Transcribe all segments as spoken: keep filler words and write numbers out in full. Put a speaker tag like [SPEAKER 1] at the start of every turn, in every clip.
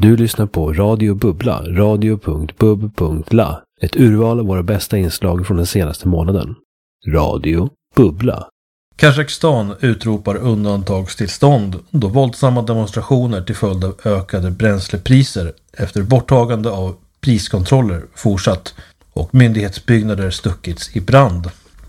[SPEAKER 1] Du lyssnar på Radio Bubbla, radio punkt bub punkt la. Ett urval av våra bästa inslag från den senaste månaden. Radio Bubbla.
[SPEAKER 2] Kazakstan utropar undantagstillstånd då våldsamma demonstrationer till följd av ökade bränslepriser efter borttagande av priskontroller fortsatt och myndighetsbyggnader stuckits i brand.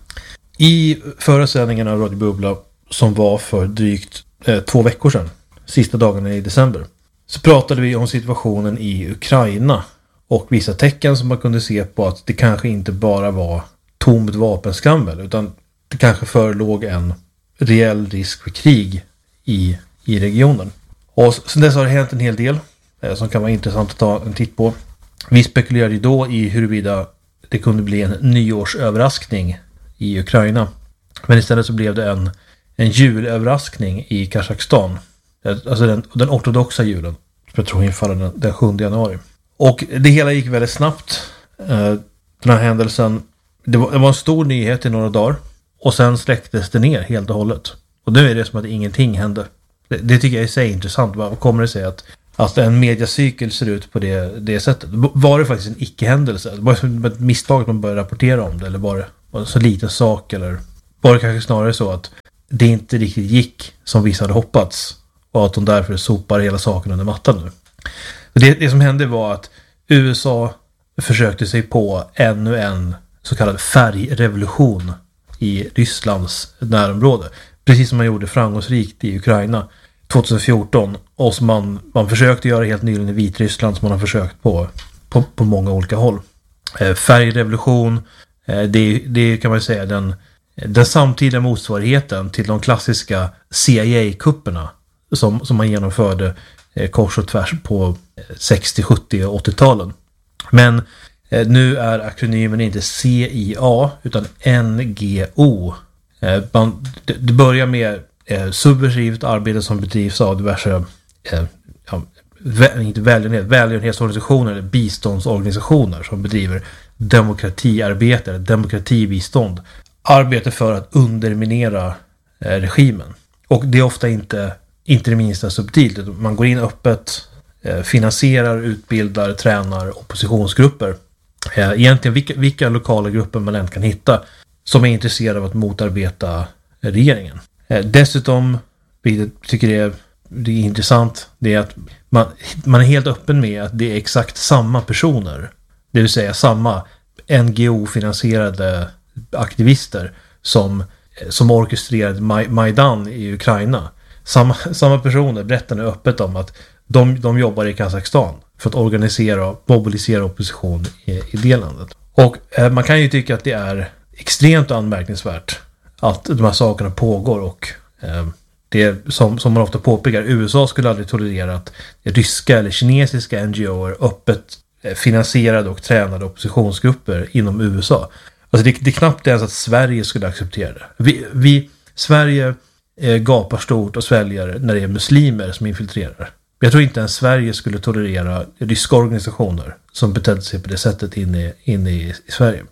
[SPEAKER 2] I förra sändningen av Radio Bubbla, som var för drygt eh, två veckor sedan, sista dagarna i december, så pratade vi om situationen i Ukraina och vissa tecken som man kunde se på att det kanske inte bara var tomt vapenskrammel, utan det kanske förelåg en reell risk för krig i, i regionen. Och sen dess har det hänt en hel del eh, som kan vara intressant att ta en titt på. Vi spekulerade då i huruvida det kunde bli en nyårsöverraskning i Ukraina. Men istället så blev det en, en julöverraskning i Kazakstan. Alltså den, den ortodoxa julen. Jag tror infaller den, den sjunde januari. Och det hela gick väldigt snabbt. Eh, den här händelsen, det var, det var en stor nyhet i några dagar. Och sen släcktes det ner helt och hållet. Och nu är det som att ingenting hände. Det, det tycker jag i sig är intressant. Vad kommer det sig att, att en mediacykel ser ut på det, det sättet? Var det faktiskt en icke-händelse? Var det ett misstag att man började rapportera om det? Eller var det, var det en så liten sak? Eller var det kanske snarare så att det inte riktigt gick som vissa hade hoppats? Och att de därför sopar hela saken under mattan nu. Det, det som hände var att U S A försökte sig på ännu en så kallad färgrevolution i Rysslands närområde. Precis som man gjorde framgångsrikt i Ukraina tjugohundrafjorton. Och som man, man försökte göra helt nyligen i Vitryssland, som man har försökt på, på, på många olika håll. Eh, färgrevolution, eh, det, det kan man säga den, den samtida motsvarigheten till de klassiska C I A-kupperna som, som man genomförde eh, kors och tvärs på sextio-, sjuttio- och åttio-talen. Men eh, nu är akronymen inte C I A utan N G O. Eh, man, det, det börjar med eh, subversivt arbete som bedrivs av diverse eh, ja, vä, inte välgörenhet, välgörenhetsorganisationer eller biståndsorganisationer som bedriver demokratiarbete eller demokratibistånd. Arbete för att underminera eh, regimen. Och det är ofta inte Inte det minsta subtilt. Man går in öppet, finansierar, utbildar, tränar oppositionsgrupper. Egentligen vilka, vilka lokala grupper man än kan hitta som är intresserade av att motarbeta regeringen. Dessutom, vilket jag tycker det är, det är intressant, det är att man, man är helt öppen med att det är exakt samma personer. Det vill säga samma N G O-finansierade aktivister som, som orkestrerade Majdan i Ukraina. Samma, samma personer berättar nu öppet om att de, de jobbar i Kazakstan för att organisera och mobilisera opposition i, i det landet. Och eh, man kan ju tycka att det är extremt anmärkningsvärt att de här sakerna pågår och eh, det som, som man ofta påpekar, U S A skulle aldrig tolerera att ryska eller kinesiska N G O:er öppet eh, finansierade och tränade oppositionsgrupper inom U S A. Alltså det, det är knappt ens att Sverige skulle acceptera det. Vi, vi Sverige gapar stort och sväljer när det är muslimer som infiltrerar. Jag tror inte ens Sverige skulle tolerera ryska organisationer som betedde sig på det sättet inne, inne i, i Sverige.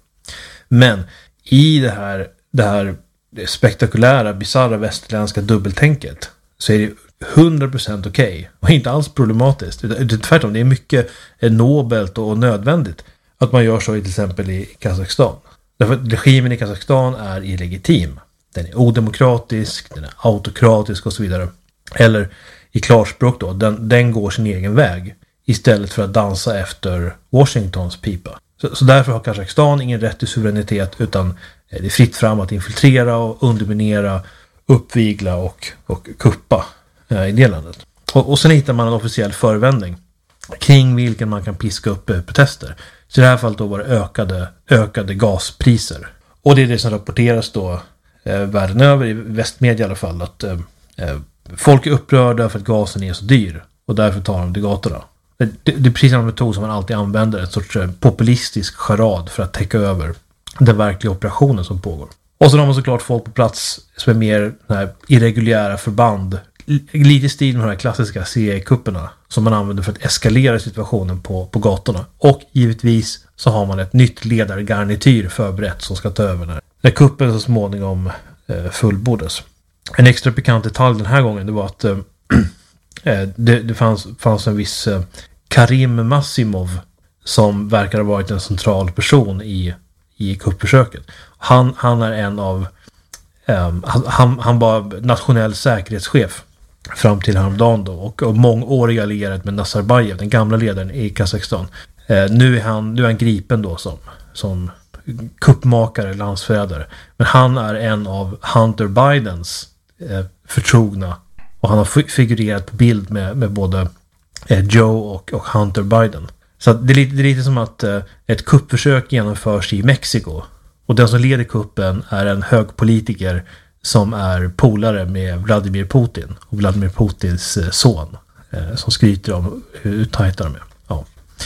[SPEAKER 2] Men i det här, det här spektakulära, bizarra västerländska dubbeltänket så är det hundra procent okej okay, och inte alls problematiskt. Det är tvärtom, det är mycket nobelt och nödvändigt att man gör så i till exempel i Kazakstan. Därför att regimen i Kazakstan är illegitim. Den är odemokratisk, den är autokratisk och så vidare. Eller i klarspråk då, den, den går sin egen väg istället för att dansa efter Washingtons pipa. Så, så därför har Kazakstan ingen rätt till suveränitet, utan det är fritt fram att infiltrera och underminera, uppvigla och, och kuppa eh, i det landet. Och, och sen hittar man en officiell förevändning kring vilken man kan piska upp eh, protester. Så i det här fallet då var det ökade, ökade gaspriser. Och det är det som rapporteras då Eh, världen över, i västmedia i alla fall, att eh, folk är upprörda för att gasen är så dyr och därför tar de till gatorna. Det, det, det är precis samma metod som man alltid använder, en sorts eh, populistisk charad för att täcka över den verkliga operationen som pågår. Och så har man såklart folk på plats som är mer här, irreguljära förband, lite i stil med de här klassiska C I A-kupperna som man använder för att eskalera situationen på, på gatorna. Och givetvis så har man ett nytt ledargarnityr förberett som ska ta över när, när kuppen så småningom eh, fullbordas. En extra pikant detalj den här gången, det var att eh, det, det fanns, fanns en viss eh, Karim Massimov som verkar ha varit en central person i, i kuppförsöket. Han, han är en av um, han, han var nationell säkerhetschef fram till häromdagen då, och, och mångåriga allierad med Nazarbayev, den gamla ledaren i Kazakstan. Uh, nu är han nu är han gripen då som, som kuppmakare, landsförrädare. Men han är en av Hunter Bidens uh, förtrogna, och han har figurerat på bild med, med både uh, Joe och, och Hunter Biden. Så det är, lite, det är lite som att uh, ett kuppförsök genomförs i Mexiko. Och den som leder kuppen är en hög politiker som är polare med Vladimir Putin. Och Vladimir Putins uh, son. Uh, som skryter om hur tajta de är. Ja.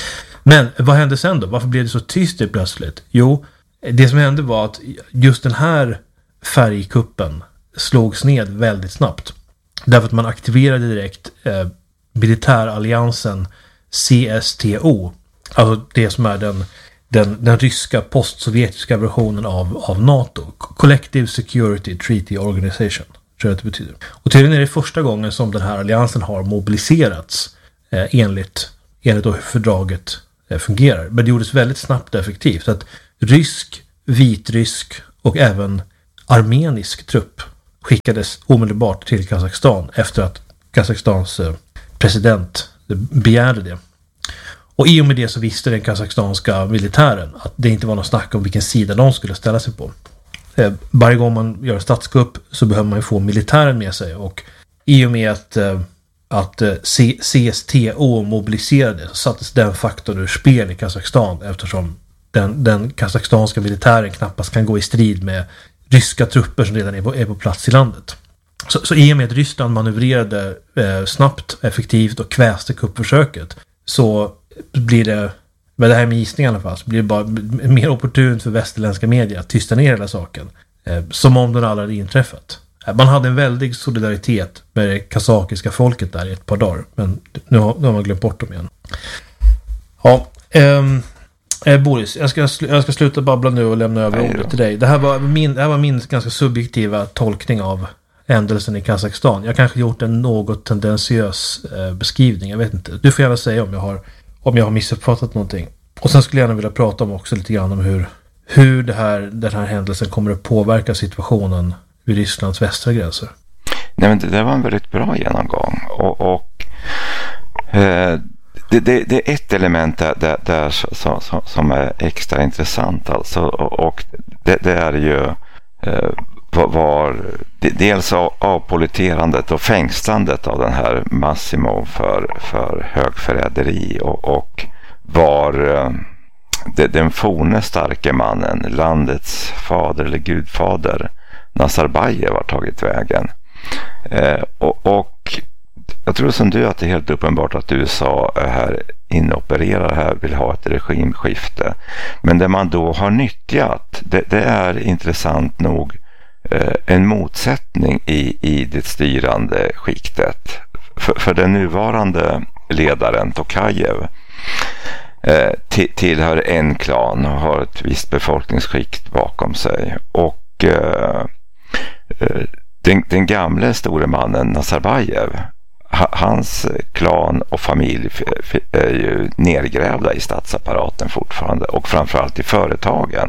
[SPEAKER 2] Men vad hände sen då? Varför blev det så tyst det plötsligt? Jo, det som hände var att just den här färgkuppen slogs ned väldigt snabbt. Därför att man aktiverade direkt uh, militäralliansen C S T O, alltså det som är den, den, den ryska postsovjetiska versionen av, av NATO, Collective Security Treaty Organization, tror jag att det betyder. Och tydligen är det första gången som den här alliansen har mobiliserats eh, enligt, enligt hur fördraget eh, fungerar. Men det gjordes väldigt snabbt och effektivt, att rysk, vitrysk och även armenisk trupp skickades omedelbart till Kazakstan efter att Kazakstans eh, president begärde det. Och i och med det så visste den kazakstanska militären att det inte var någon snack om vilken sida de skulle ställa sig på. Eh, varje gång man gör en statskupp så behöver man ju få militären med sig, och i och med att, eh, att eh, C- CSTO mobiliserade så sattes den faktorn ur spel i Kazakstan, eftersom den, den kazakstanska militären knappast kan gå i strid med ryska trupper som redan är på, är på plats i landet. Så, så i och med att Ryssland manövrerade eh, snabbt, effektivt och kväste kuppförsöket, så blir det, med det här med gissning i alla fall, så blir det bara mer opportunt för västerländska media att tysta ner hela saken. Eh, som om den aldrig hade inträffat. Eh, man hade en väldig solidaritet med det kazakiska folket där i ett par dagar, men nu har, nu har man glömt bort dem igen. Ja, ehm, eh, Boris, jag ska, sl- jag ska sluta babbla nu och lämna över ordet till dig. Det här var min, det här var min ganska subjektiva tolkning av händelsen i Kazakstan. Jag kanske gjort en något tendentiös eh, beskrivning, jag vet inte. Du får gärna säga om jag har om jag har missuppfattat någonting. Och sen skulle jag gärna vilja prata om också lite grann om hur, hur det här, den här händelsen kommer att påverka situationen vid Rysslands västra gränser.
[SPEAKER 3] Nej, men det, det var en väldigt bra genomgång. Och, och eh, det, det, det är ett element där, där, där som, som, som är extra intressant alltså. Och, och det, det är ju eh, var dels avpoliterandet och fängslandet av den här Massimov för, för högförräderi, och, och var det, den forne starke mannen, landets fader eller gudfader Nazarbayev, har tagit vägen. Eh, och, och jag tror som du att det är helt uppenbart att U S A här inopererar här, vill ha ett regimskifte. Men det man då har nyttjat, det, det är intressant nog en motsättning i, i det styrande skiktet. För, för den nuvarande ledaren Tokajev eh, till, tillhör en klan och har ett visst befolkningsskikt bakom sig. Och eh, den, den gamle store mannen Nazarbayev, ha, hans klan och familj är ju nergrävda i statsapparaten fortfarande, och framförallt i företagen.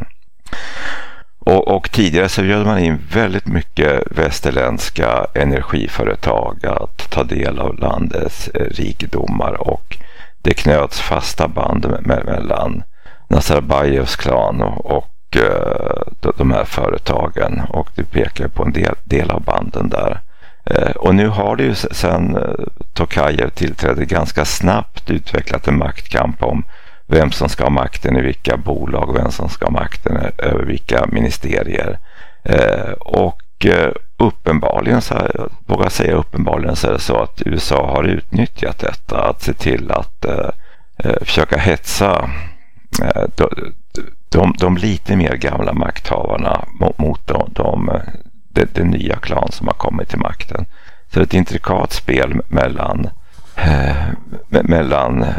[SPEAKER 3] Och, och tidigare så bjöd man in väldigt mycket västerländska energiföretag att ta del av landets eh, rikedomar, och det knöts fasta band me- mellan Nazarbayevs klan och, och eh, de, de här företagen, och det pekar på en del, del av banden där. Eh, och nu har det ju sedan eh, Tokajev tillträdde ganska snabbt utvecklat en maktkamp om vem som ska ha makten i vilka bolag, vem som ska ha makten över vilka ministerier. Eh, och eh, uppenbarligen, så här, vågar jag säga uppenbarligen, så är det så att U S A har utnyttjat detta, att se till att eh, eh, försöka hetsa eh, de, de, de lite mer gamla makthavarna mot, mot de, de, de, de nya klan som har kommit till makten. Så det är ett intrikat spel mellan eh, mellan eh,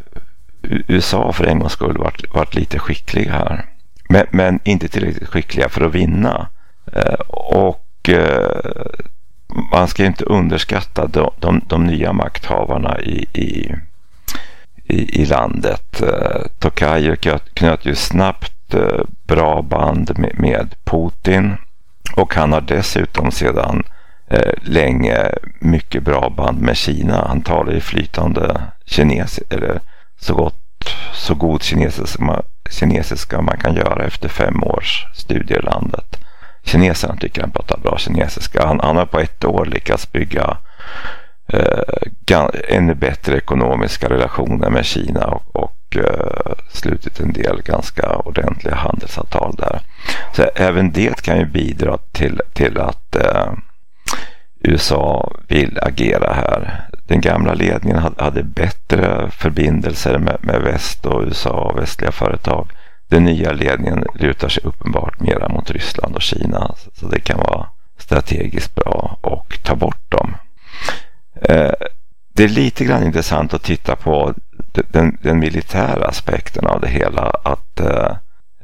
[SPEAKER 3] U S A för en gångs skull varit, varit lite skickliga här. Men, men inte tillräckligt skickliga för att vinna. Eh, och eh, man ska inte underskatta de, de, de nya makthavarna i, i, i, i landet. Tokajev knöt ju snabbt bra band med, med Putin, och han har dessutom sedan eh, länge mycket bra band med Kina. Han talar ju flytande kinesiska, eller så gott så god kinesiska, kinesiska man kan göra efter fem års studier i landet. Kineserna tycker han pratar bra kinesiska. Han, han har på ett år lyckats bygga eh, ännu bättre ekonomiska relationer med Kina och, och eh, slutit en del ganska ordentliga handelsavtal där. Så även det kan ju bidra till, till att eh, U S A vill agera här. Den gamla ledningen hade, hade bättre förbindelser med, med väst och U S A och västliga företag. Den nya ledningen lutar sig uppenbart mera mot Ryssland och Kina, så det kan vara strategiskt bra och ta bort dem. Eh, det är lite grann intressant att titta på den, den militära aspekten av det hela. Att eh,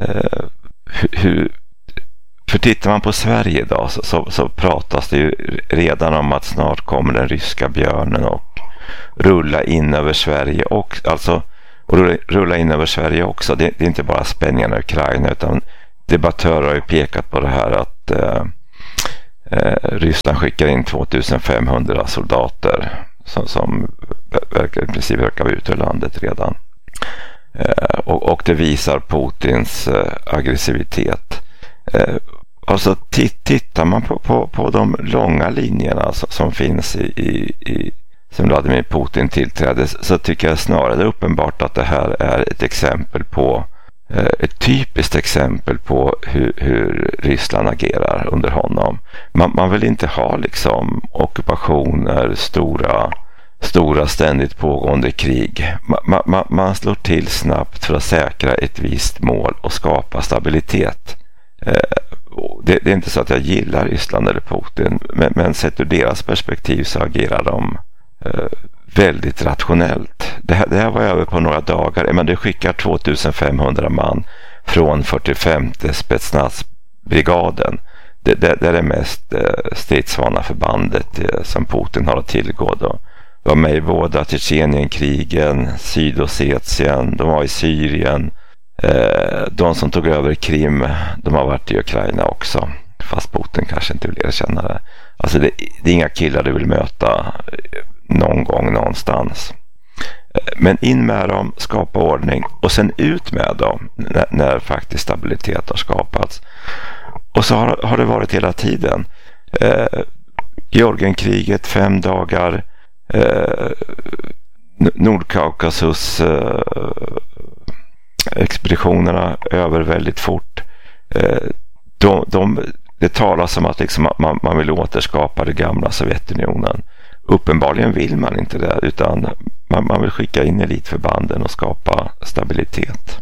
[SPEAKER 3] hur, för tittar man på Sverige idag så, så, så pratas det ju redan om att snart kommer den ryska björnen och rulla in över Sverige och alltså och rulla in över Sverige också. Det, det är inte bara spänningarna i Ukraina, utan debattörer har ju pekat på det här att eh, eh, Ryssland skickar in tvåtusenfemhundra soldater som, som verkar, i princip verkar vara ute ur landet redan. Eh, och, och det visar Putins eh, aggressivitet. Eh, alltså titt, tittar man på, på, på de långa linjerna som, som finns i, i, i som Vladimir Putin tillträdde, så tycker jag snarare det är uppenbart att det här är ett exempel på eh, ett typiskt exempel på hur, hur Ryssland agerar under honom. Man, man vill inte ha liksom ockupationer, stora, stora ständigt pågående krig. Man, man, man slår till snabbt för att säkra ett visst mål och skapa stabilitet. Eh, det, det är inte så att jag gillar Ryssland eller Putin, men, men sett ur deras perspektiv så agerar de väldigt rationellt. Det här, det här var över på några dagar. Men det skickar tvåtusenfemhundra man från fyrtiofemte spetsnazbrigaden. Det, det, det är det mest stridsvana förbandet som Putin har att tillgå. Då. De var med i båda Tjetjenienkrigen, Sydossetien, de var i Syrien. De som tog över Krim, de har varit i Ukraina också. Fast Putin kanske inte vill erkänna det. Alltså det, det är inga killar du vill möta någon gång någonstans. Men in med dem, skapa ordning och sen ut med dem när, när faktiskt stabilitet har skapats. Och så har, har det varit hela tiden. Eh, Georgienkriget, fem dagar, eh, Nordkaukasus eh, expeditionerna över väldigt fort. Eh, de, de, det talas om att liksom man, man vill återskapa det gamla Sovjetunionen. Uppenbarligen vill man inte det, utan man, man vill skicka in elitförbanden och skapa stabilitet.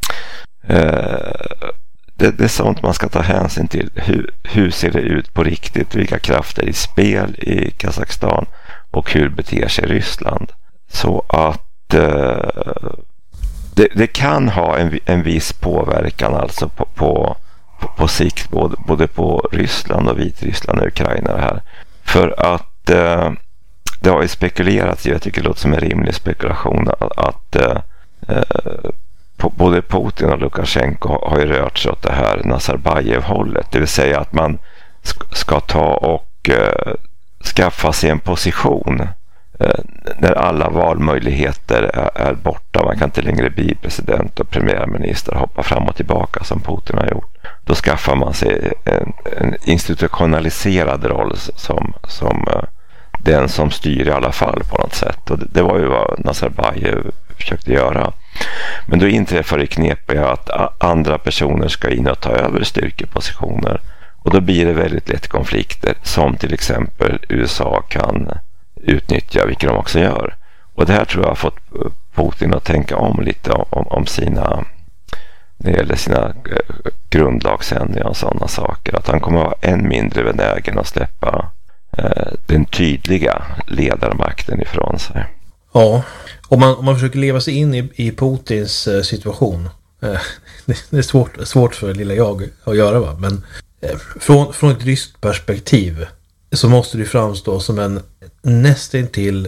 [SPEAKER 3] Eh, det, det är sånt man ska ta hänsyn till. Hur, hur ser det ut på riktigt? Vilka krafter i spel i Kazakstan och hur beter sig Ryssland? Så att eh, det, det kan ha en, en viss påverkan alltså på, på, på, på sikt både, både på Ryssland och Vitryssland och Ukraina det här. För att eh, det har ju spekulerats, jag tycker det låter som en rimlig spekulation, att, att eh, på, både Putin och Lukasjenko har, har ju rört sig åt det här Nazarbayev-hållet. Det vill säga att man sk- ska ta och eh, skaffa sig en position eh, när alla valmöjligheter är, är borta. Man kan inte längre bli president och premiärminister och hoppa fram och tillbaka som Putin har gjort. Då skaffar man sig en, en institutionaliserad roll som, som eh, den som styr i alla fall på något sätt. Och det, det var ju vad Nazarbayev försökte göra. Men då inträffar det knepiga att a- andra personer ska in och ta över styrkepositioner. Och då blir det väldigt lätt konflikter som till exempel U S A kan utnyttja, vilket de också gör. Och det här tror jag har fått Putin att tänka om lite om, om sina, när det gäller sina grundlagsändringar och sådana saker. Att han kommer att vara än mindre benägen att släppa den tydliga ledarmakten ifrån sig.
[SPEAKER 2] Ja, om man, om man försöker leva sig in i, i Putins eh, situation. Eh, det, det är svårt, svårt för lilla jag att göra, va? Men eh, från, från ett ryskt perspektiv så måste det framstå som en nästintill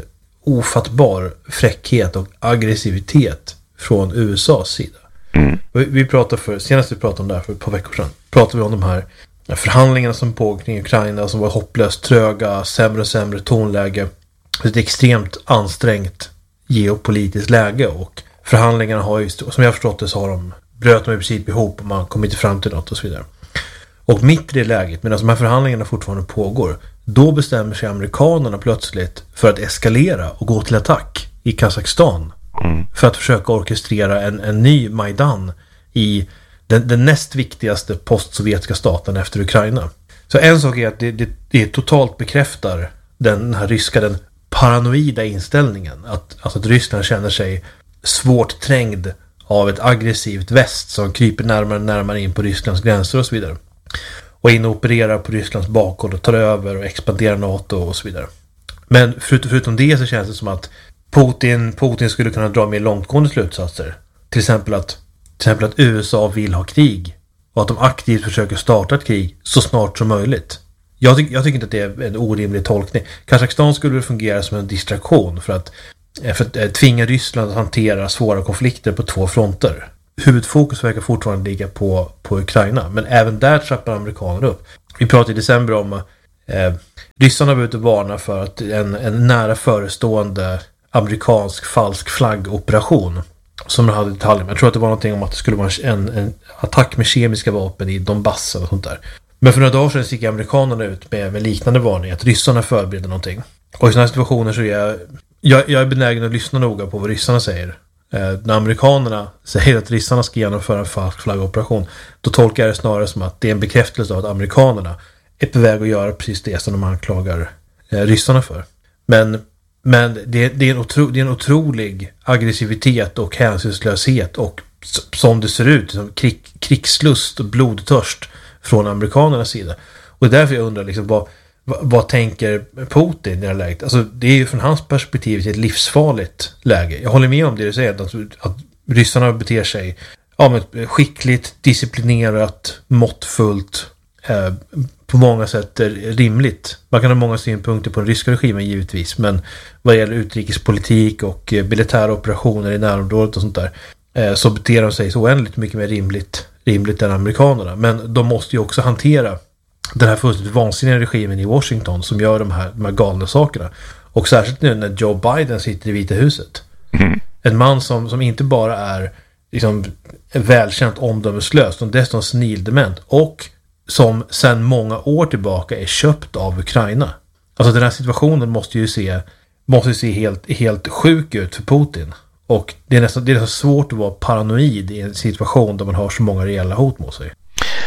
[SPEAKER 2] ofattbar fräckhet och aggressivitet från U S A:s sida. Mm. Vi, vi pratade för, senast vi pratade om det här för ett par veckor sedan, pratade vi om de här förhandlingarna som pågår kring Ukraina som var hopplöst tröga, sämre och sämre tonläge, ett extremt ansträngt geopolitiskt läge, och förhandlingarna har ju, som jag förstått det, så har de bröt de i princip ihop och man kom inte fram till något och så vidare. Och mitt i det läget, medan de här förhandlingarna fortfarande pågår, då bestämmer sig amerikanerna plötsligt för att eskalera och gå till attack i Kazakstan. Mm. För att försöka orkestrera en, en ny Majdan i den, den näst viktigaste postsovjetiska staten efter Ukraina. Så en sak är att det, det, det totalt bekräftar den här ryska, den paranoida inställningen. Att, alltså att Ryssland känner sig svårt trängd av ett aggressivt väst som kryper närmare och närmare in på Rysslands gränser och så vidare. Och in och opererar på Rysslands bakgård och tar över och expanderar NATO och så vidare. Men förutom, förutom det så känns det som att Putin, Putin skulle kunna dra mer långtgående slutsatser. Till exempel, att, till exempel att U S A vill ha krig och att de aktivt försöker starta ett krig så snart som möjligt. Jag, ty- jag tycker inte att det är en orimlig tolkning. Kazakstan skulle fungera som en distraktion för att, för att eh, tvinga Ryssland att hantera svåra konflikter på två fronter. Huvudfokus verkar fortfarande ligga på, på Ukraina, men även där trappar amerikanerna upp. Vi pratade i december om eh, ryssarna var ute och varna för att en, en nära förestående amerikansk falsk flaggoperation som de hade i Tallinn. Jag tror att det var någonting om att det skulle vara en, en attack med kemiska vapen i Donbass och sånt där. Men för några dagar sedan gick amerikanerna ut med, med liknande varning att ryssarna förbereder någonting. Och i sådana här situationer så är jag, jag, jag är benägen att lyssna noga på vad ryssarna säger. Eh, när amerikanerna säger att ryssarna ska genomföra en falsk flaggoperation, då tolkar jag det snarare som att det är en bekräftelse av att amerikanerna är på väg att göra precis det som de anklagar eh, ryssarna för. Men Men det, det, är en otro, det är en otrolig aggressivitet och hänsynslöshet och som det ser ut som krig, krigslust och blodtörst från amerikanernas sida. Och därför jag undrar liksom, vad, vad, vad tänker Putin i det här läget? Alltså, det är ju från hans perspektiv ett livsfarligt läge. Jag håller med om det du säger, att, att ryssarna beter sig ja, men skickligt, disciplinerat, måttfullt, eh, på många sätt är rimligt. Man kan ha många synpunkter på den ryska regimen givetvis, men vad gäller utrikespolitik och militära operationer i närområdet och sånt där, så beter de sig så oändligt mycket mer rimligt, rimligt än amerikanerna. Men de måste ju också hantera den här fullständigt vansinniga regimen i Washington som gör de här, de här galna sakerna. Och särskilt nu när Joe Biden sitter i Vita huset. Mm. En man som, som inte bara är liksom välkänt omdömeslös, utan dessutom senildement och som sedan många år tillbaka är köpt av Ukraina. Alltså den här situationen måste ju se, måste ju se helt, helt sjuk ut för Putin. Och det är, nästan, det är nästan svårt att vara paranoid i en situation där man har så många reella hot mot sig.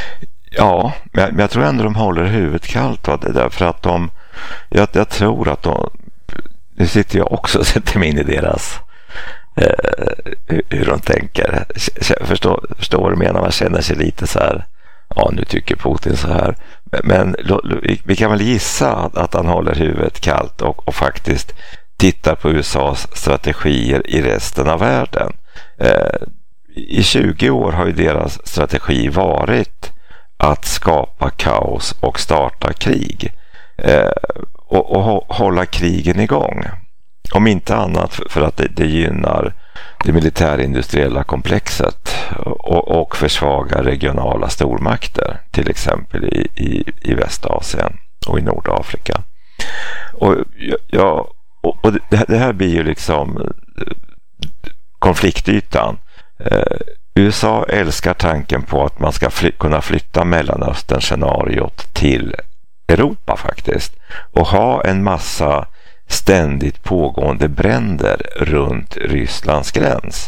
[SPEAKER 3] Ja, men jag tror ändå de håller huvudet kallt av det där. För att de, jag, jag tror att de, nu sitter jag också och sätter mig in i deras eh, hur de tänker. Förstår, förstår vad du menar, man känner sig lite så här, ja, nu tycker Putin så här. Men vi kan väl gissa att, att han håller huvudet kallt och, och faktiskt tittar på U S A:s strategier i resten av världen. Eh, I tjugo år har ju deras strategi varit att skapa kaos och starta krig. Eh, och, och hålla krigen igång. Om inte annat för, för att det, det gynnar det militärindustriella komplexet och, och försvagar regionala stormakter, till exempel i, i, i Västasien och i Nordafrika. Och, ja, och, och det, det här blir ju liksom konfliktytan. Eh, U S A älskar tanken på att man ska fly, kunna flytta Mellanöstern-scenariot till Europa faktiskt och ha en massa ständigt pågående bränder runt Rysslands gräns.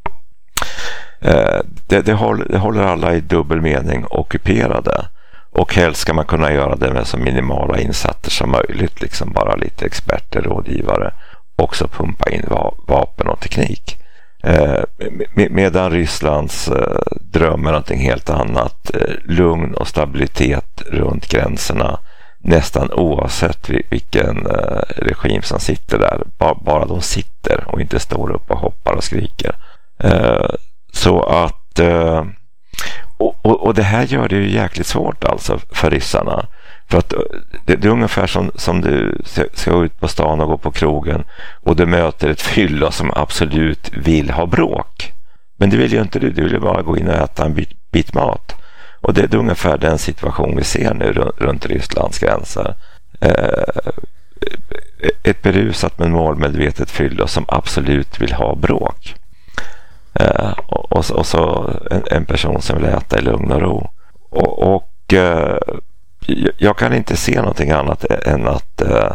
[SPEAKER 3] Eh, det, det, håller, det håller alla i dubbel mening ockuperade, och helst ska man kunna göra det med så minimala insatser som möjligt, liksom bara lite experter, rådgivare, också pumpa in va- vapen och teknik. Eh, med, medan Rysslands eh, dröm är någonting helt annat, eh, lugn och stabilitet runt gränserna nästan oavsett vilken eh, regim som sitter där, bara, bara de sitter och inte står upp och hoppar och skriker. Eh, så att eh, och, och, och det här gör det ju jäkligt svårt alltså för ryssarna, För att det, det är ungefär som, som du ska gå ut på stan och gå på krogen och du möter ett fylla som absolut vill ha bråk. Men det vill ju inte du, du vill ju bara gå in och äta en bit, bit mat. Och det är ungefär den situation vi ser nu runt, runt Rysslands gränser. Eh, ett berusat men målmedvetet fylla som absolut vill ha bråk. Eh, och, och, och så en, en person som vill äta i lugn och ro. Och, och eh, jag kan inte se någonting annat än att eh,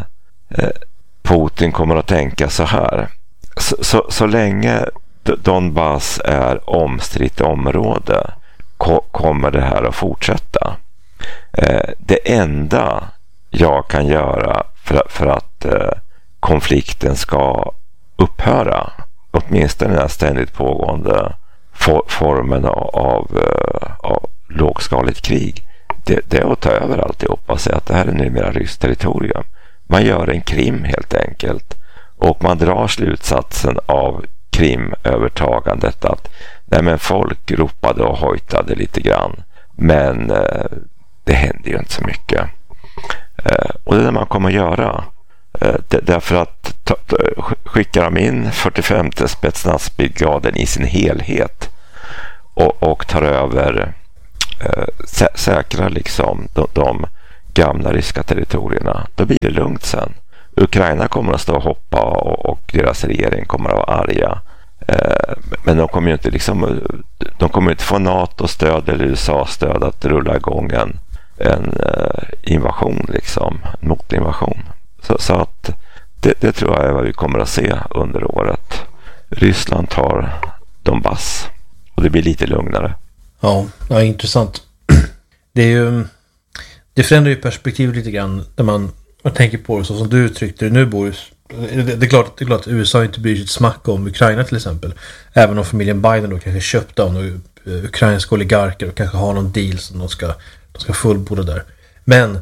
[SPEAKER 3] Putin kommer att tänka så här. Så, så, så länge Donbass är omstritt område ko- kommer det här att fortsätta. Eh, det enda jag kan göra för, för att eh, konflikten ska upphöra, åtminstone den här ständigt pågående for, formen av, av, av lågskaligt krig, det, det är att ta över alltihop och säga att det här är numera ryskt territorium. Man gör en Krim helt enkelt och man drar slutsatsen av Krimövertagandet att nej, men folk ropade och hojtade lite grann, men eh, det hände ju inte så mycket. Eh, och det är det man kommer att göra. Eh, d- därför att ta, ta, skickar de in fyrtiofemte spetsnazbrigaden i sin helhet och, och tar över eh, sä- säkra liksom de, de gamla ryska territorierna, då blir det lugnt sen. Ukraina kommer att stå och hoppa och, och deras regering kommer att vara arga. Eh, men de kommer ju inte liksom, de kommer inte få NATO-stöd eller U S A-stöd att rulla igång en, en eh, invasion liksom, en motinvasion. Så, så att det, det tror jag är vad vi kommer att se under året. Ryssland tar Donbass och det blir lite lugnare.
[SPEAKER 2] Ja, ja, intressant. Det är ju, det förändrar ju perspektiv lite grann när man, man tänker på det så som du uttryckte det nu, Boris. Det, det, är klart, det är klart att U S A inte bryr sig ett smack om Ukraina till exempel. Även om familjen Biden då kanske köpte av några ukrainska oligarker och kanske har någon deal som de ska, de ska fullborda där. Men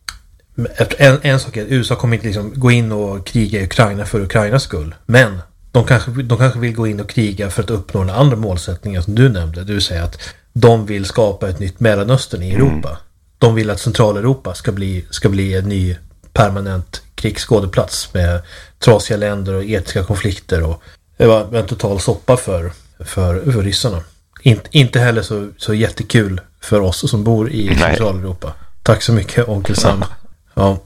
[SPEAKER 2] en, en sak är att U S A kommer inte liksom gå in och kriga i Ukraina för Ukrainas skull. Men de kanske, de kanske vill gå in och kriga för att uppnå den andra målsättningen som du nämnde. Det vill säga att de vill skapa ett nytt Mellanöstern i Europa. Mm. De vill att Centraleuropa ska bli, ska bli en ny permanent krigsskådeplats med trasiga länder och etiska konflikter, och det var en total soppa för, för, för ryssarna. In, inte heller så, så jättekul för oss som bor i Nej. Centraleuropa. Tack så mycket, onkel Sam. Ja.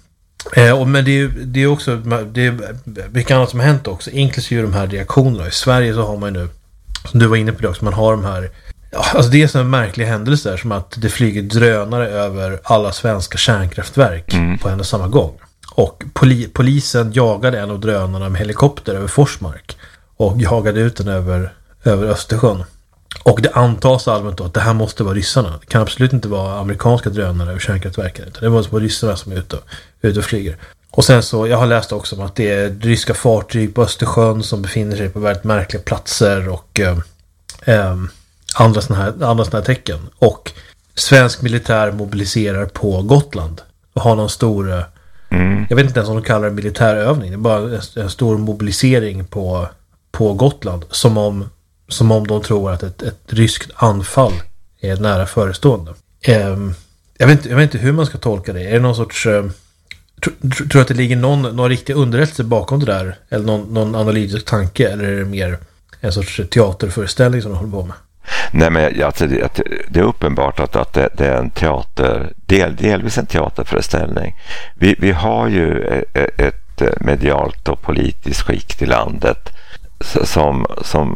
[SPEAKER 2] Eh, och, men det är ju det är också det är mycket annat som har hänt också, inklusive de här reaktionerna. I Sverige så har man nu, som du var inne på det också, man har de här, ja, alltså det är sådana märkliga händelser som att det flyger drönare över alla svenska kärnkraftverk mm. på en och samma gång. Och poli- polisen jagade en av drönarna med helikopter över Forsmark och jagade ut den över, över Östersjön. Och det antas allmänt då att det här måste vara ryssarna. Det kan absolut inte vara amerikanska drönare över kärnkraftverken, utan det måste vara ryssarna som är ute och, ute och flyger. Och sen så, jag har läst också om att det är ryska fartyg på Östersjön som befinner sig på väldigt märkliga platser och eh, eh, andra såna här, andra såna här tecken. Och svensk militär mobiliserar på Gotland och har någon stor, eh, mm. jag vet inte ens om de kallar det militärövning, det är bara en, en stor mobilisering på, på Gotland, som om Som om de tror att ett, ett ryskt anfall är nära förestående. Eh, jag, vet inte, jag vet inte hur man ska tolka det. Är det någon sorts... Eh, tror tr- tr- att det ligger någon, någon riktig underrättelse bakom det där? Eller någon, någon analytisk tanke? Eller är det mer en sorts teaterföreställning som de håller på med?
[SPEAKER 3] Nej, men alltså, det, det är uppenbart att, att det, det är en teater... Del, delvis en teaterföreställning. Vi, vi har ju ett, ett medialt och politiskt skikt i landet som... som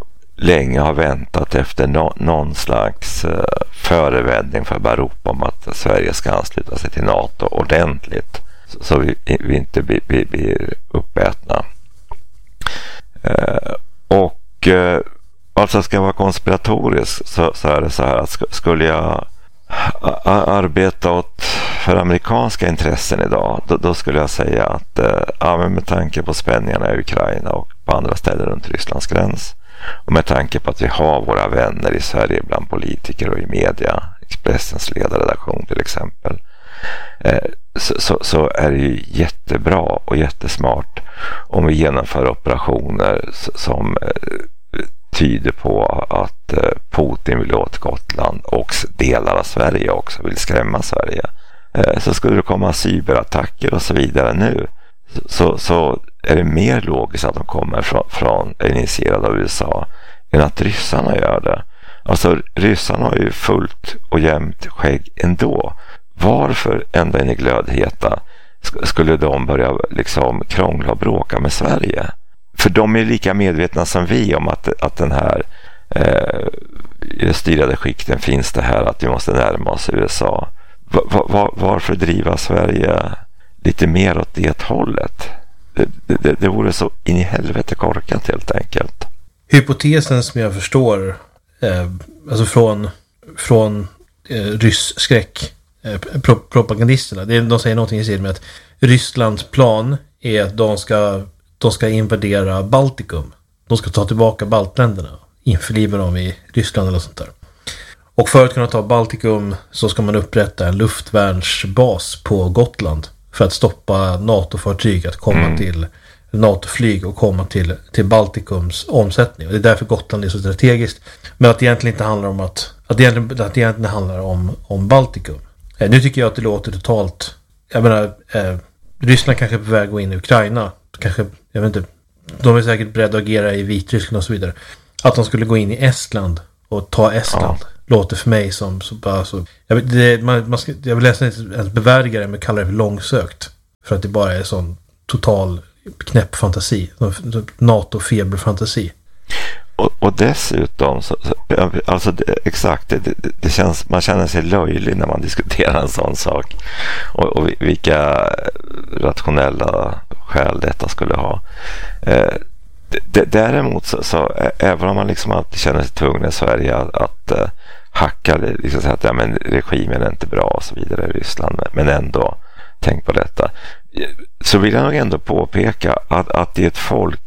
[SPEAKER 3] länge har väntat efter no, någon slags uh, förevändning för att bara ropa om att Sverige ska ansluta sig till NATO ordentligt, så, så vi, vi inte blir, blir, blir uppätna. Uh, och uh, alltså ska jag vara konspiratorisk så, så är det så här att sk- skulle jag a- arbeta åt för amerikanska intressen idag, då, då skulle jag säga att uh, ja, men med tanke på spänningarna i Ukraina och på andra ställen runt Rysslands gräns, och med tanke på att vi har våra vänner i Sverige bland politiker och i media, Expressens ledarredaktion till exempel, eh, så, så, så är det ju jättebra och jättesmart om vi genomför operationer som eh, tyder på att eh, Putin vill åt Gotland och delar av Sverige också vill skrämma Sverige. eh, så skulle det komma cyberattacker och så vidare nu. Så, så är det mer logiskt att de kommer från, från initierade av U S A än att ryssarna gör det. Alltså ryssarna har ju fullt och jämnt skägg ändå. Varför ända in i glödheta skulle de börja liksom krångla och bråka med Sverige? För de är lika medvetna som vi om att, att den här eh, styrade skikten finns det här, att vi måste närma oss U S A. Var, var, varför driva Sverige lite mer åt det hållet? Det, det, det vore så in i helvete korkat helt enkelt.
[SPEAKER 2] Hypotesen som jag förstår eh, alltså från, från eh, ryss-skräck eh, pro- propagandisterna, det är, de säger någonting i stil med att Rysslands plan är att de ska, de ska invadera Baltikum. De ska ta tillbaka baltländerna, införliva dem i Ryssland eller sånt där. Och för att kunna ta Baltikum så ska man upprätta en luftvärnsbas på Gotland för att stoppa NATO-fartyg att komma mm. till NATO-flyg och komma till, till Baltikums omsättning. Och det är därför Gotland är så strategiskt. Men att det egentligen inte handlar om att, att, det, egentligen, att det egentligen handlar om, om Baltikum. Eh, nu tycker jag att det låter totalt, jag menar, eh, Ryssland kanske är på väg att gå in i Ukraina. Kanske, jag vet inte, de är säkert beredda att agera i Vitryssland och så vidare. Att de skulle gå in i Estland och ta Estland. Ja. Låter för mig som så bara så. Jag, vet, det, man, man ska, jag vill nästan inte ens bevärdiga det, men kalla det för långsökt. För att det bara är sån total knäpp fantasi. NATO-feberfantasi.
[SPEAKER 3] Och, och dessutom, så, alltså det, exakt, det, det, det känns, man känner sig löjlig när man diskuterar en sån sak. Och, och vilka rationella skäl detta skulle ha. Eh, d- däremot så, så även om man liksom alltid känner sig tvungen i Sverige att, att uh, hacka, liksom säga att ja, men regimen är inte bra och så vidare i Ryssland, men ändå tänk på detta. Så vill jag nog ändå påpeka att, att i ett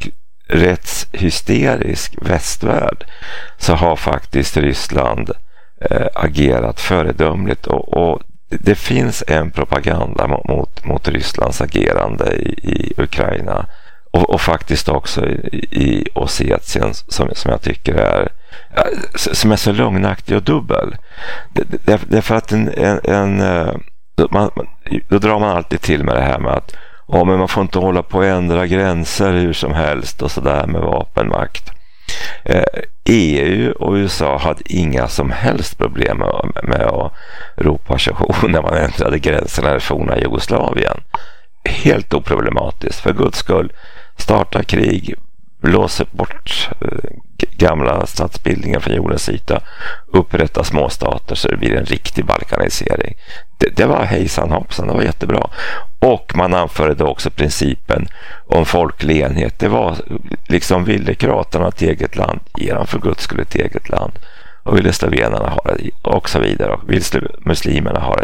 [SPEAKER 3] folkrättshysterisk västvärld så har faktiskt Ryssland eh, agerat föredömligt och, och det finns en propaganda mot, mot Rysslands agerande i, i Ukraina och, och faktiskt också i, i Ossetien som, som jag tycker är som är så lögnaktig och dubbel. Det, det, det är för att en, en, en Man, då drar man alltid till med det här med att oh, men man får inte hålla på att ändra gränser hur som helst och sådär med vapenmakt. Eh, E U och U S A hade inga som helst problem med, med att ropa tjoho när man ändrade gränserna i forna Jugoslavien. Helt oproblematiskt, för guds skull. Starta krig, blåser bort eh, gamla statsbildningar från jordens yta, upprätta småstater så det blir en riktig balkanisering. Det, det var hejsan hoppsan, det var jättebra. Och man anförde då också principen om folklig enhet. Det var liksom, ville kroaterna ett eget land, ge dem för guds skull ett eget land. Och ville slovenerna ha det och så vidare. Och vill muslimerna ha det,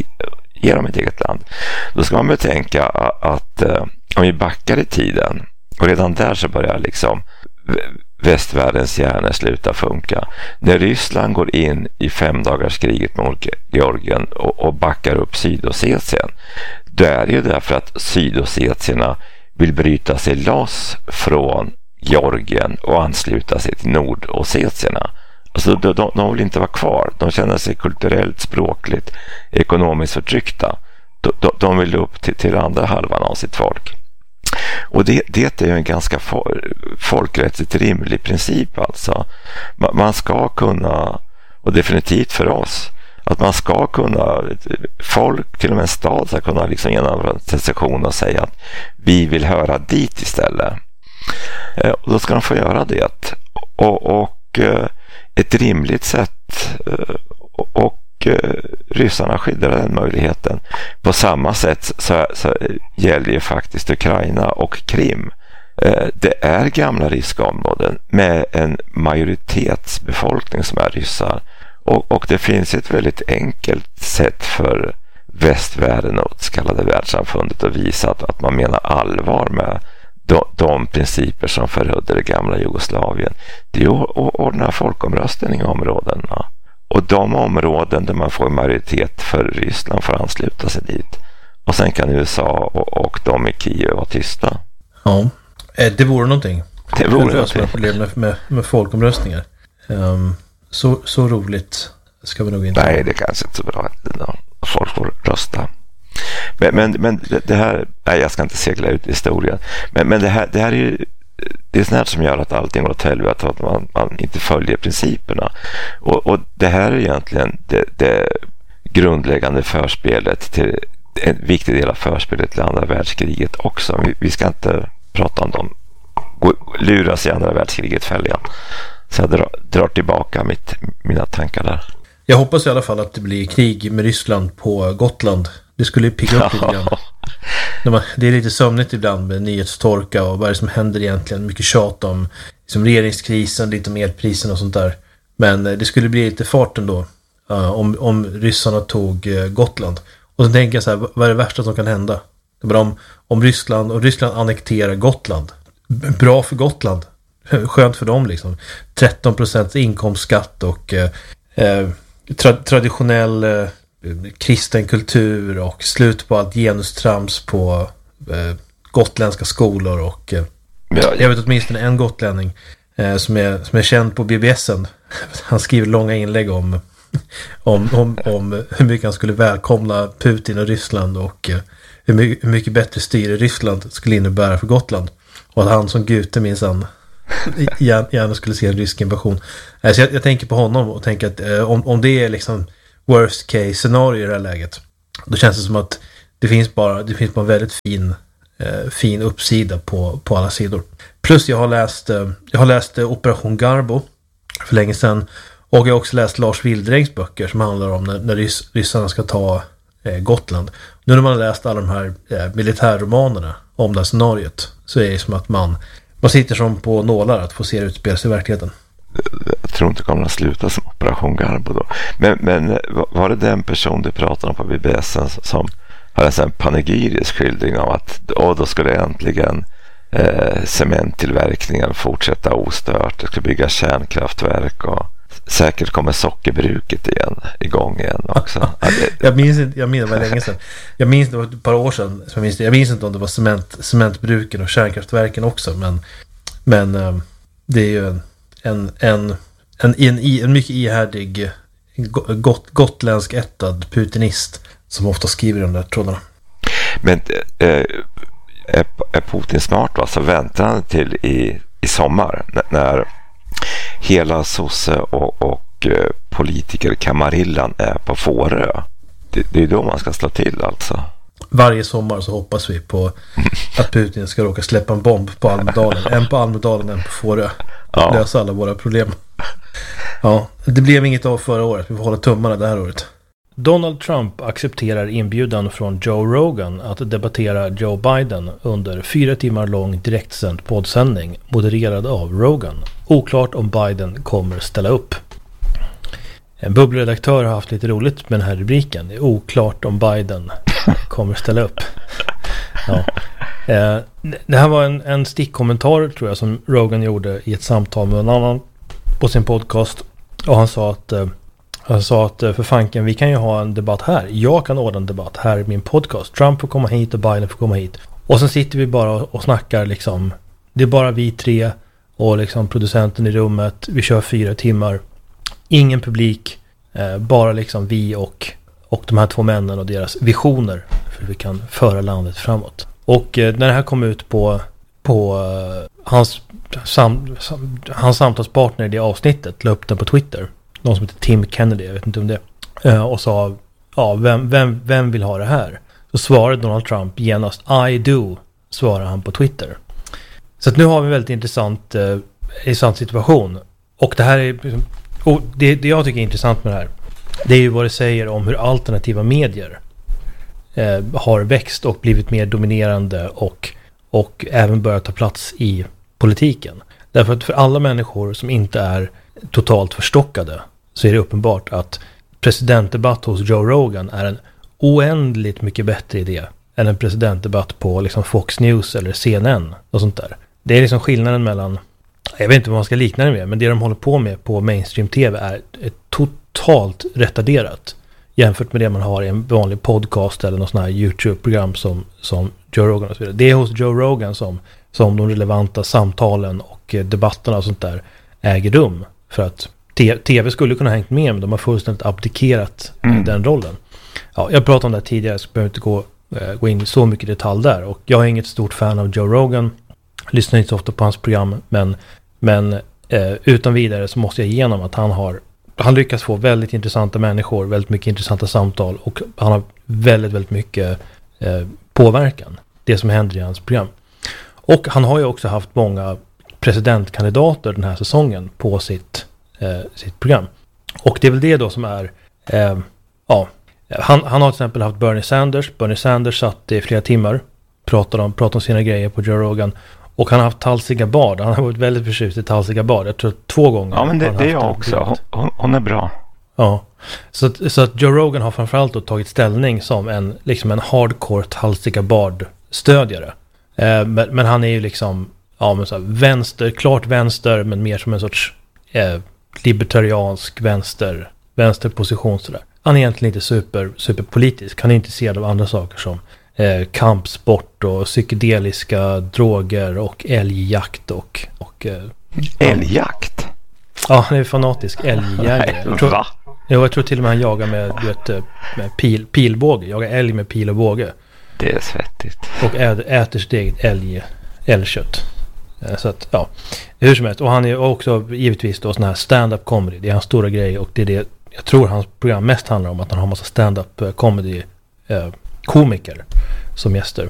[SPEAKER 3] ge dem ett eget land. Då ska man betänka att, att om vi backar i tiden, och redan där så börjar liksom västvärldens hjärnor sluta funka. När Ryssland går in i femdagarskriget mot Georgien och, och backar upp Sydossetien, då är det ju därför att sydossetierna vill bryta sig loss från Georgien och ansluta sig till nordossetierna. Alltså de, de, de vill inte vara kvar. De känner sig kulturellt, språkligt, ekonomiskt förtryckta. De, de, de vill upp till, till andra halvan av sitt folk. Och det, det är ju en ganska for, folkrättsligt rimlig princip alltså. Man, man ska kunna, och definitivt för oss, att man ska kunna, folk, till och med en stad ska kunna liksom genomföra en session och säga att vi vill höra dit istället. Eh, och då ska de få göra det. Och, och eh, ett rimligt sätt eh, och, och ryssarna skyddar den möjligheten. På samma sätt så, så gäller ju faktiskt Ukraina och Krim. Det är gamla riskområden med en majoritetsbefolkning som är ryssar. Och, och det finns ett väldigt enkelt sätt för västvärlden och det så kallade världssamfundet att visa att, att man menar allvar med de, de principer som förhödde det gamla Jugoslavien. Det är att ordna folkomröstning i områdena. Och de områden där man får majoritet för Ryssland får ansluta sig dit. Och sen kan U S A och, och de i Kiev vara tysta.
[SPEAKER 2] Ja, det vore någonting.
[SPEAKER 3] Det vore någonting.
[SPEAKER 2] Problem med, med, med folkomröstningar. Um, så, så roligt ska vi nog inte.
[SPEAKER 3] Nej, det kanske inte så bra. folk får rösta. Men, men, men det här, nej, jag ska inte segla ut i historien, men, men det, här, det här är ju det är sånt här som gör att allting går åt helvete, att man, man inte följer principerna. Och, och det här är egentligen det, det grundläggande förspelet till en viktig del av förspelet till andra världskriget också. Vi, vi ska inte prata om dem. Gå, luras i andra världskriget fällan. Så jag drar, drar tillbaka mitt, mina tankar där.
[SPEAKER 2] Jag hoppas i alla fall att det blir krig med Ryssland på Gotland. Det skulle ju pigga upp lite grann. Det är lite sömnigt ibland med nyhetstorka och vad är det som händer egentligen. Mycket tjat om liksom regeringskrisen, lite om elprisen och sånt där. Men det skulle bli lite fart ändå uh, om, om ryssarna tog uh, Gotland. Och så tänker jag så här, vad är det värsta som kan hända? Det är bara om, om Ryssland och Ryssland annekterar Gotland. Bra för Gotland. Skönt för dem liksom. tretton procent inkomstskatt och uh, uh, tra- traditionell... Uh, kristen kultur och slut på allt genustrams på eh, gotländska skolor och eh, ja, jag vet åtminstone en gotlänning eh, som, är, som är känd på B B S-en. Han skriver långa inlägg om, om, om, om hur mycket han skulle välkomna Putin och Ryssland och eh, hur, mycket, hur mycket bättre styre Ryssland skulle innebära för Gotland och att han som Gute minsann gärna, gärna skulle se en rysk invasion. Eh, så jag, jag tänker på honom och tänker att eh, om, om det är liksom worst case scenario i det här läget, då känns det som att det finns bara det finns bara en väldigt fin eh, fin uppsida på, på alla sidor. Plus jag har läst eh, jag har läst eh, Operation Garbo för länge sedan och jag har också läst Lars Wildrängs böcker som handlar om när, när rys, ryssarna ska ta eh, Gotland. Nu när man har läst alla de här eh, militärromanerna om det här scenariot så är det som att man man sitter som på nålar att få se det utspelas i verkligheten.
[SPEAKER 3] Jag tror inte kommer att sluta som Operation Garbo då. Men, men var det den person du pratade om på B B S som hade en panegyrisk skildring av att åh, då skulle äntligen eh, cementtillverkningen fortsätta ostört. Det skulle bygga kärnkraftverk och säkert kommer sockerbruket igen igång igen också.
[SPEAKER 2] jag minns inte, jag minns det var länge sedan. Jag minns det var ett par år sedan. Jag minns, jag minns inte om det var cement, cementbruken och kärnkraftverken också, men men eh, det är ju en En, en, en, en, en mycket ihärdig got, gotländsk ättad putinist som ofta skriver de där trådarna.
[SPEAKER 3] Men äh, är, är Putin smart va? Så väntar han till i, i sommar när, när hela sosse och, och uh, politiker kamarillan är på Fårö. Det, det är då man ska slå till alltså.
[SPEAKER 2] Varje sommar så hoppas vi på att Putin ska råka släppa en bomb på Almedalen. En på Almedalen, en på Fårö. Ja. Lösa alla våra problem. Ja, det blev inget av förra året. Vi får hålla tummarna det här året. Donald Trump accepterar inbjudan från Joe Rogan att debattera Joe Biden under fyra timmar lång direktsänd poddsändning modererad av Rogan. Oklart om Biden kommer ställa upp. En bubbelredaktör har haft lite roligt med den här rubriken. Det är oklart om Biden kommer ställa upp. Ja. Eh, det här var en, en stickkommentar tror jag som Rogan gjorde i ett samtal med en annan på sin podcast. Och han sa att eh, han sa att för fanken, vi kan ju ha en debatt här. Jag kan ordna en debatt här i min podcast. Trump får komma hit och Biden får komma hit. Och sen sitter vi bara och, och snackar liksom. Det är bara vi tre och liksom producenten i rummet. Vi kör fyra timmar. Ingen publik. Eh, bara liksom vi och, och de här två männen och deras visioner. För vi kan föra landet framåt. Och eh, när det här kom ut på, på eh, hans, sam, sam, hans samtalspartner i det avsnittet, la upp den på Twitter. Någon som heter Tim Kennedy, jag vet inte om det. Eh, och sa, ja, vem, vem, vem vill ha det här? Så svarade Donald Trump genast, I do, svarade han på Twitter. Så att nu har vi en väldigt intressant, eh, intressant situation. Och det här är, och det, det jag tycker är intressant med det här, det är ju vad det säger om hur alternativa medier eh, har växt och blivit mer dominerande och, och även börjat ta plats i politiken. Därför att för alla människor som inte är totalt förstockade så är det uppenbart att presidentdebatt hos Joe Rogan är en oändligt mycket bättre idé än en presidentdebatt på liksom Fox News eller C N N och sånt där. Det är liksom skillnaden mellan, jag vet inte vad man ska likna det med, men det de håller på med på mainstream-tv är ett totalt retarderat jämfört med det man har i en vanlig podcast eller något sån här YouTube-program som, som Joe Rogan och så vidare. Det är hos Joe Rogan som, som de relevanta samtalen och debatterna och sånt där äger rum. För att T- tv skulle kunna ha hängt med, men de har fullständigt abdikerat
[SPEAKER 3] Mm.
[SPEAKER 2] den rollen. Ja, jag pratade om det här tidigare, så behöver inte gå, eh, gå in i så mycket detalj där. Och jag är inget stort fan av Joe Rogan. Lyssnar inte så ofta på hans program, men, men eh, utan vidare så måste jag igenom att han har han lyckas få väldigt intressanta människor, väldigt mycket intressanta samtal, och han har väldigt, väldigt mycket eh, påverkan, det som händer i hans program. Och han har ju också haft många presidentkandidater den här säsongen på sitt, eh, sitt program. Och det är väl det då som är eh, ja, han, han har till exempel haft Bernie Sanders. Bernie Sanders satt i flera timmar, pratade om, pratade om sina grejer på Joe Rogan. Och han har haft Tulsi Gabbard. Han har varit väldigt förtjust i Tulsi Gabbard. Jag tror två gånger.
[SPEAKER 3] Ja, men det, det är jag också. Hon, hon är bra.
[SPEAKER 2] Ja, så att, så att Joe Rogan har framförallt då tagit ställning som en, liksom en hardcore Tulsi Gabbard-stödjare. Eh, men, men han är ju liksom ja, men så här, vänster, klart vänster, men mer som en sorts eh, libertariansk vänster, vänsterposition sådär. Han är egentligen inte super, superpolitisk. Han är intresserad av andra saker som eh, kampsport och psykedeliska droger och älgjakt och... och eh,
[SPEAKER 3] älgjakt?
[SPEAKER 2] Ja, han är fanatisk älgjägare. Jag tror,
[SPEAKER 3] Va?
[SPEAKER 2] jo, jag tror till och med han jagar med, vet, med pil, pilbåge. Jagar älg med pil och båge.
[SPEAKER 3] Det är svettigt.
[SPEAKER 2] Och äter, äter sitt eget älg, älgkött. Så att, ja, hur som helst. Och han är också givetvis då sån här stand-up comedy. Det är hans stora grej, och det är det jag tror hans program mest handlar om, att han har en massa stand-up comedy eh, komiker som gäster.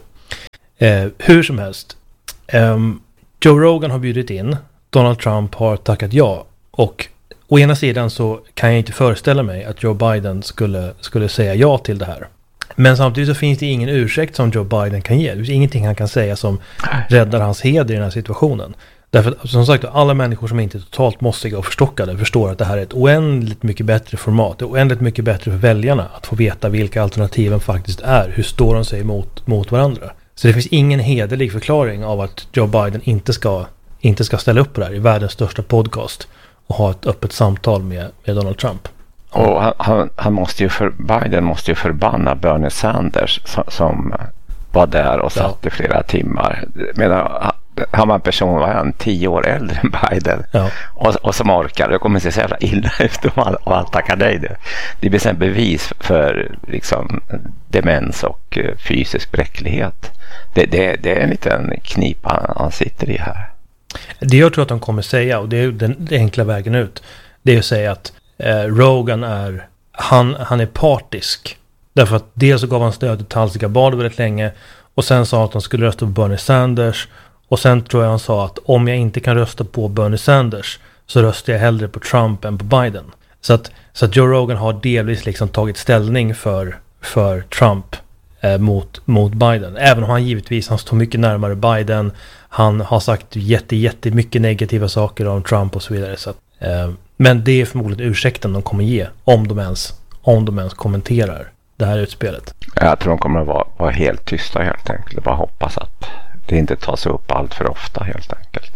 [SPEAKER 2] Eh, hur som helst. Eh, Joe Rogan har bjudit in. Donald Trump har tackat ja. Och å ena sidan så kan jag inte föreställa mig att Joe Biden skulle, skulle säga ja till det här. Men samtidigt så finns det ingen ursäkt som Joe Biden kan ge. Det finns ingenting han kan säga som räddar hans heder i den här situationen. Därför att, som sagt, alla människor som inte är totalt mossiga och förstockade förstår att det här är ett oändligt mycket bättre format. Det är oändligt mycket bättre för väljarna att få veta vilka alternativen faktiskt är. Hur står de sig mot, mot varandra? Så det finns ingen hederlig förklaring av att Joe Biden inte ska, inte ska ställa upp på det här i världens största podcast och ha ett öppet samtal med, med Donald Trump.
[SPEAKER 3] Och han, han, han måste ju för, Biden måste ju förbanna Bernie Sanders som, som var där och satt ja. i flera timmar. Medan har man en person var han tio år äldre än Biden
[SPEAKER 2] ja.
[SPEAKER 3] och, och som orkar, det kommer sig så jävla illa ut om han, om han tackar dig. Det, det blir en bevis för liksom demens och uh, fysisk bräcklighet. Det, det, det är en liten knipa han, han sitter i här.
[SPEAKER 2] Det jag tror att de kommer säga, och det är den, den enkla vägen ut, det är att säga att eh, Rogan är han, han är partisk. Därför att dels så gav han stöd till Tulsi Gabbard väldigt länge, och sen sa att han skulle rösta på Bernie Sanders. Och sen tror jag han sa att om jag inte kan rösta på Bernie Sanders så röstar jag hellre på Trump än på Biden. Så att, så att Joe Rogan har delvis liksom tagit ställning för, för Trump eh, mot, mot Biden. Även om han givetvis han står mycket närmare Biden. Han har sagt jätte, jätte mycket negativa saker om Trump och så vidare. Så att, eh, men det är förmodligen ursäkten de kommer ge om de ens, om de ens kommenterar det här utspelet.
[SPEAKER 3] Jag tror de kommer att vara, vara helt tysta helt enkelt. Bara hoppas att det inte tas upp allt för ofta helt enkelt.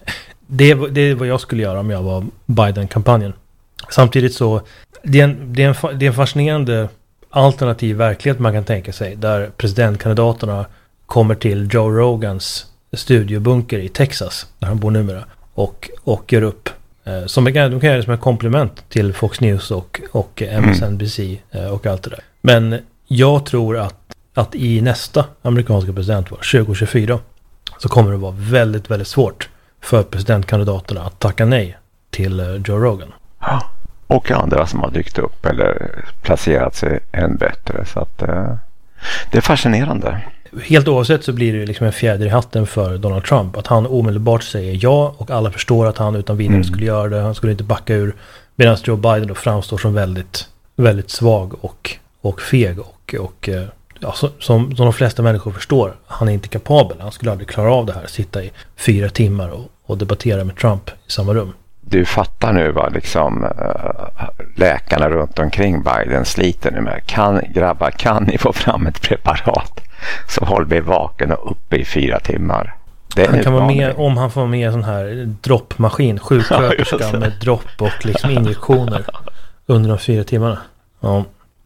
[SPEAKER 2] Det, det är vad jag skulle göra om jag var Biden-kampanjen. Samtidigt så det är, en, det, är en, det är en fascinerande alternativ verklighet man kan tänka sig, där presidentkandidaterna kommer till Joe Rogans studiobunker i Texas, där han bor numera, och, och gör upp. Eh, som de kan göra det som en komplement till Fox News och, och M S N B C eh, och allt det där. Men jag tror att att i nästa amerikanska presidentval tjugo tjugofyra så kommer det vara väldigt, väldigt svårt för presidentkandidaterna att tacka nej till Joe Rogan.
[SPEAKER 3] Ja, och andra som har dykt upp eller placerat sig än bättre. Så att eh, det är fascinerande.
[SPEAKER 2] Helt oavsett så blir det liksom en fjäder i hatten för Donald Trump. Att han omedelbart säger ja, och alla förstår att han utan vidare mm. skulle göra det. Han skulle inte backa ur. Medan Joe Biden då framstår som väldigt, väldigt svag och, och feg och, och ja, som, som de flesta människor förstår, han är inte kapabel. Han skulle aldrig klara av det här. Sitta i fyra timmar och, och debattera med Trump i samma rum.
[SPEAKER 3] Du fattar nu vad liksom äh, läkarna runt omkring Biden sliter nu med. Kan, grabbar, kan ni få fram ett preparat så håll vi vaken och uppe i fyra timmar? Det
[SPEAKER 2] han kan vara med om han får med sån här droppmaskin, sjuksköterska ja, med dropp och liksom injektioner under de fyra timmarna. Ja.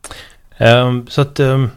[SPEAKER 2] Um, så att um,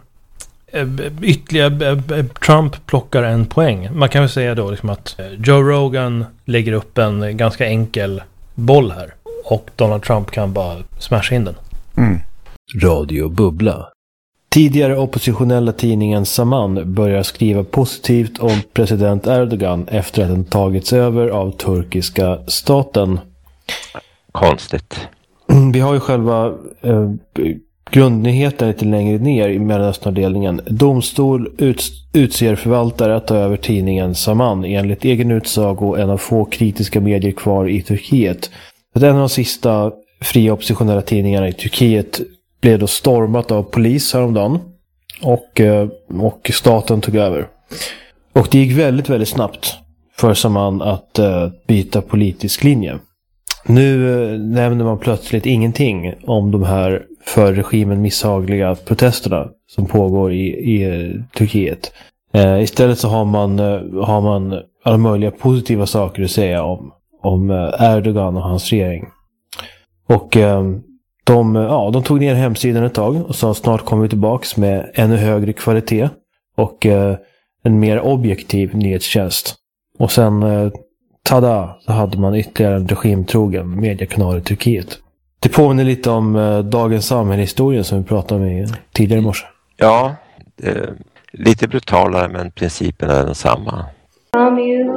[SPEAKER 2] ytterligare Trump plockar en poäng. Man kan väl säga då liksom att Joe Rogan lägger upp en ganska enkel boll här. och Donald Trump kan bara smasha in den.
[SPEAKER 3] Mm.
[SPEAKER 1] Radio Bubbla. Tidigare oppositionella tidningen Zaman börjar skriva positivt om president Erdogan efter att den tagits över av turkiska staten.
[SPEAKER 4] Konstigt.
[SPEAKER 1] Vi har ju själva eh, grundnyheten lite längre ner i Mellanösternavdelningen. Domstol uts- utser förvaltare att ta över tidningen Zaman, enligt egen utsago en av få kritiska medier kvar i Turkiet. En av de sista fria oppositionella tidningarna i Turkiet blev då stormat av polis häromdagen och, och staten tog över. Och det gick väldigt, väldigt snabbt för Zaman att uh, byta politisk linje. Nu uh, nämner man plötsligt ingenting om de här för regimen misshagliga protesterna som pågår i, i uh, Turkiet. Uh, istället så har man, uh, har man alla möjliga positiva saker att säga om, om uh, Erdogan och hans regering. Och uh, De, ja, de tog ner hemsidan ett tag och sa snart kommer vi tillbaks med ännu högre kvalitet och eh, en mer objektiv nyhetstjänst. Och sen, eh, tada, så hade man ytterligare en regimtrogen mediekanal i Turkiet. Det påminner lite om eh, dagens samhällshistoria som vi pratade om i, tidigare i morse.
[SPEAKER 4] Ja, eh, lite brutalare men principen är densamma.
[SPEAKER 5] From you